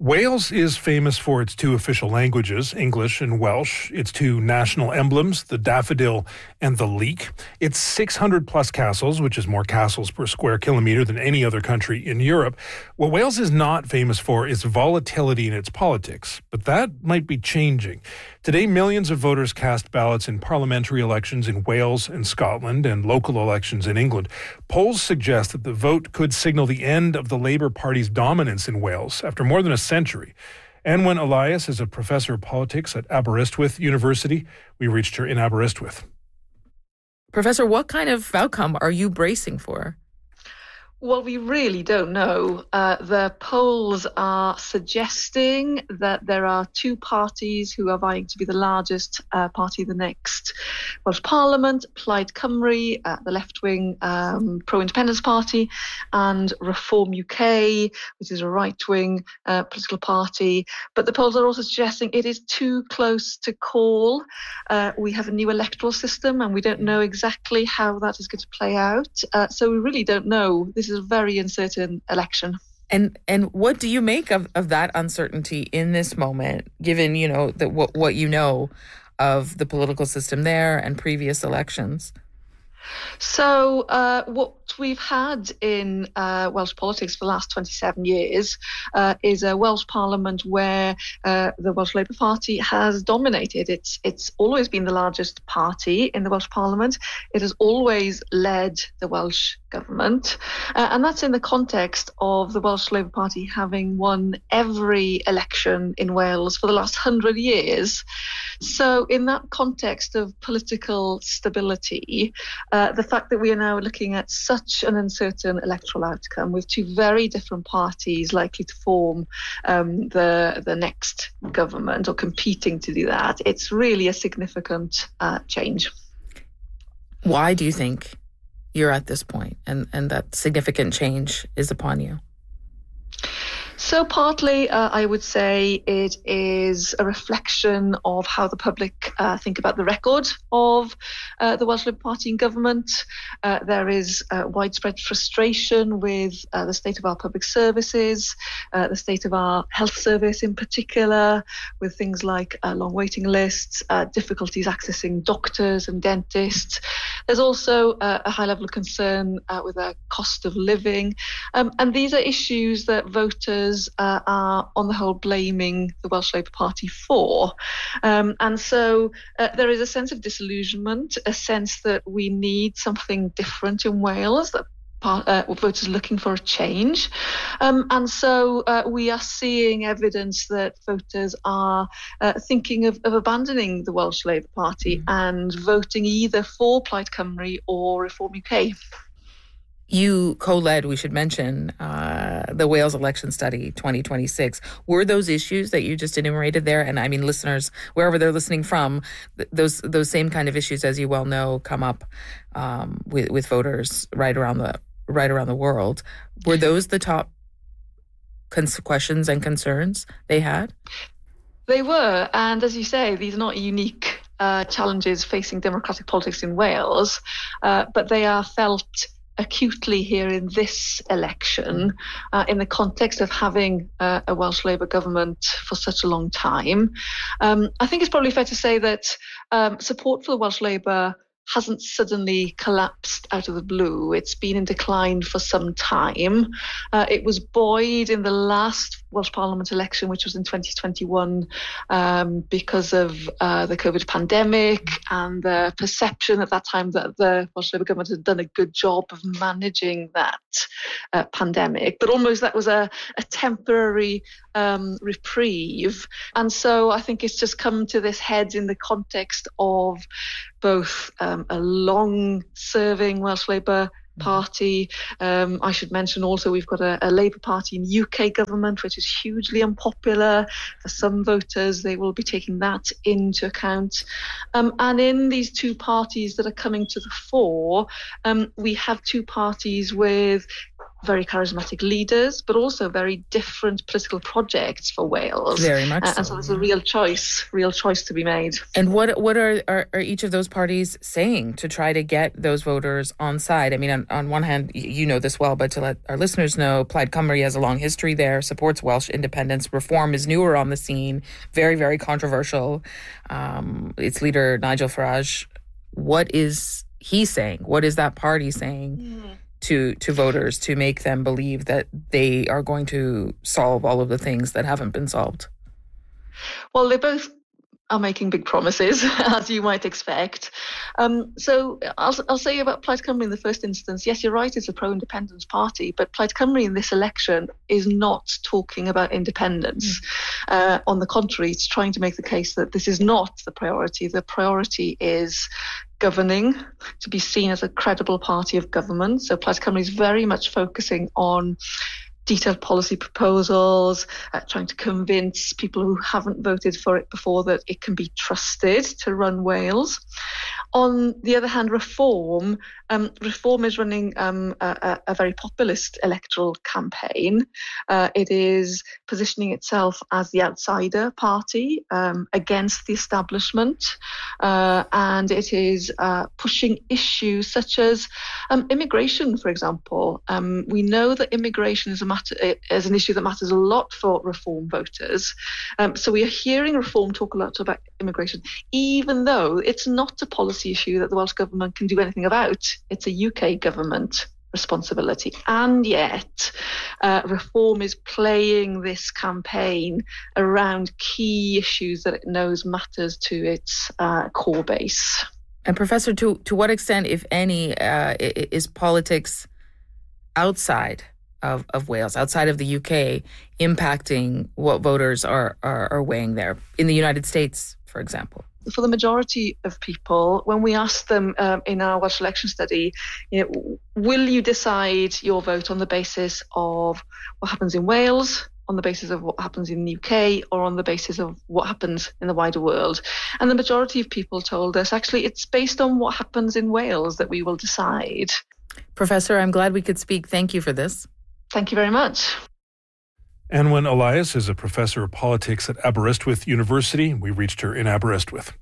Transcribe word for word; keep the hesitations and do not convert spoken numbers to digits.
Wales is famous for its two official languages, English and Welsh, its two national emblems, the daffodil and the leek, its six hundred plus castles, which is more castles per square kilometre than any other country in Europe. What Wales is not famous for is volatility in its politics, but that might be changing. Today, millions of voters cast ballots in parliamentary elections in Wales and Scotland and local elections in England. Polls suggest that the vote could signal the end of the Labour Party's dominance in Wales after more than a century. Anwen Elias is a professor of politics at Aberystwyth University. We reached her in Aberystwyth. Professor, what kind of outcome are you bracing for? Well, we really don't know. Uh, the polls are suggesting that there are two parties who are vying to be the largest uh, party in the next Welsh Parliament, Plaid Cymru, uh, the left-wing um, pro-independence party, and Reform U K, which is a right-wing uh, political party. But the polls are also suggesting it is too close to call. Uh, we have a new electoral system, and we don't know exactly how that is going to play out. Uh, so we really don't know. This is a very uncertain election. And and what do you make of, of that uncertainty in this moment, given, you know, that what, what you know of the political system there and previous elections? So uh, what we've had in uh, Welsh politics for the last twenty-seven years uh, is a Welsh Parliament where uh, the Welsh Labour Party has dominated. It's it's always been the largest party in the Welsh Parliament. It has always led the Welsh government. Uh, and that's in the context of the Welsh Labour Party having won every election in Wales for the last hundred years. So in that context of political stability, uh, the fact that we are now looking at such an uncertain electoral outcome with two very different parties likely to form um, the, the next government or competing to do that, it's really a significant uh, change. Why do you think you're at this point and, and that significant change is upon you? So partly, uh, I would say it is a reflection of how the public uh, think about the record of uh, the Welsh Labour Party in government. Uh, there is uh, widespread frustration with uh, the state of our public services, uh, the state of our health service in particular, with things like uh, long waiting lists, uh, difficulties accessing doctors and dentists. There's also uh, a high level of concern uh, with the cost of living. Um, and these are issues that voters Uh, are on the whole blaming the Welsh Labour Party for. Um, and so uh, there is a sense of disillusionment, a sense that we need something different in Wales, that part, uh, voters are looking for a change. Um, and so uh, we are seeing evidence that voters are uh, thinking of, of abandoning the Welsh Labour Party mm-hmm. and voting either for Plaid Cymru or Reform U K. You co-led, we should mention, uh, the Wales Election Study twenty twenty-six. Were those issues that you just enumerated there, and I mean listeners, wherever they're listening from, th- those those same kind of issues, as you well know, come up um, with, with voters right around the right around the world. Were those the top cons- questions and concerns they had? They were, and as you say, these are not unique uh, challenges facing democratic politics in Wales, uh, but they are felt acutely here in this election, uh, in the context of having uh, a Welsh Labour government for such a long time. Um, I think it's probably fair to say that um, support for the Welsh Labour hasn't suddenly collapsed out of the blue. It's been in decline for some time. Uh, it was buoyed in the last Welsh Parliament election, which was in twenty twenty-one, um, because of uh, the COVID pandemic and the perception at that time that the Welsh Labour government had done a good job of managing that uh, pandemic. But almost that was a, a temporary um, reprieve. And so I think it's just come to this head in the context of both um, a long-serving Welsh Labour Party. Um, I should mention also we've got a, a Labour Party in U K government, which is hugely unpopular for some voters. They will be taking that into account. Um, and in these two parties that are coming to the fore, um, we have two parties with very charismatic leaders, but also very different political projects for Wales. Very much uh, so. And so there's a real choice, real choice to be made. And what what are, are, are each of those parties saying to try to get those voters on side? I mean, on, on one hand, you know this well, but to let our listeners know, Plaid Cymru has a long history there, supports Welsh independence. Reform is newer on the scene, very, very controversial. Um, its leader, Nigel Farage, what is he saying? What is that party saying? Mm. To, to voters to make them believe that they are going to solve all of the things that haven't been solved? Well, they both are making big promises, as you might expect. Um, so I'll, I'll say about Plaid Cymru in the first instance, yes, you're right, it's a pro-independence party, but Plaid Cymru in this election is not talking about independence. Mm. Uh, on the contrary, it's trying to make the case that this is not the priority. The priority is governing, to be seen as a credible party of government. So Plaid Cymru is very much focusing on detailed policy proposals, uh, trying to convince people who haven't voted for it before that it can be trusted to run Wales. On the other hand, Reform, um, Reform is running um, a, a very populist electoral campaign. Uh, it is positioning itself as the outsider party um, against the establishment, uh, and it is uh, pushing issues such as um, immigration, for example. Um, we know that immigration is a matter is an issue that matters a lot for Reform voters. Um, so we are hearing Reform talk a lot about immigration, even though it's not a policy issue that the Welsh Government can do anything about. It's a U K government responsibility. And yet, uh, Reform is playing this campaign around key issues that it knows matters to its uh, core base. And Professor, to, to what extent, if any, uh, is politics outside of, of Wales, outside of the U K, impacting what voters are, are, are weighing there? In the United States, for example? For the majority of people, when we ask them um, in our Welsh election study, you know, will you decide your vote on the basis of what happens in Wales, on the basis of what happens in the U K, or on the basis of what happens in the wider world? And the majority of people told us, actually, it's based on what happens in Wales that we will decide. Professor, I'm glad we could speak. Thank you for this. Thank you very much. Anwen Elias is a professor of politics at Aberystwyth University. We reached her in Aberystwyth.